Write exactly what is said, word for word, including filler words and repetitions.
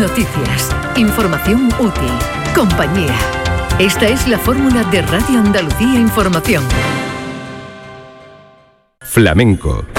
noticias, información útil, compañía. Esta es la fórmula de Radio Andalucía Información. Flamenco,